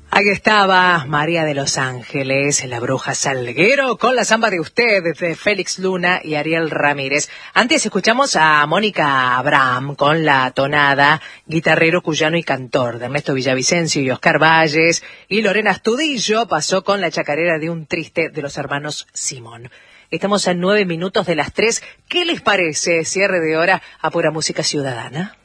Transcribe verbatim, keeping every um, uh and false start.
Ahí estaba María de los Ángeles, la bruja Salguero, con la samba de usted, de Félix Luna y Ariel Ramírez. Antes escuchamos a Mónica Abraham con la tonada, guitarrero, cuyano y cantor, de Ernesto Villavicencio y Oscar Valles. Y Lorena Astudillo pasó con la chacarera de Un Triste de los hermanos Simón. Estamos a nueve minutos de las tres. ¿Qué les parece? Cierre de hora a Pura Música Ciudadana.